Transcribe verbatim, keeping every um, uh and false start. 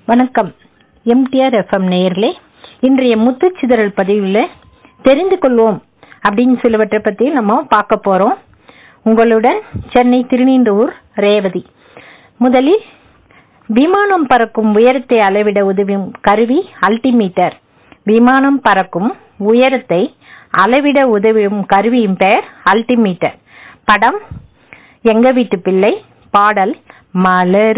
வணக்கம் MTR FM நேயர்களே. இன்றைய முத்துச்சிதறல் பதிவில் தெரிந்து கொள்வோம் அப்படின்னு சிலவற்றை பற்றி நம்ம பார்க்க போகிறோம். உங்களுடன் சென்னை திருநீண்டூர் ரேவதி. முதலில் விமானம் பறக்கும் உயரத்தை அளவிட உதவும் கருவி அல்டிமீட்டர். விமானம் பறக்கும் உயரத்தை அளவிட உதவும் கருவியின் பெயர் அல்டிமீட்டர். படம் எங்க வீட்டு பிள்ளை. பாடல் மலர்